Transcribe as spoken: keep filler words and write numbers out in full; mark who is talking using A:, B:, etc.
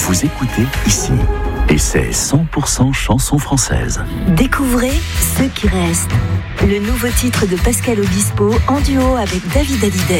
A: Vous écoutez ici. Et c'est cent pour cent chanson française.
B: Découvrez Ce qui reste. Le nouveau titre de Pascal Obispo en duo avec David Hallyday.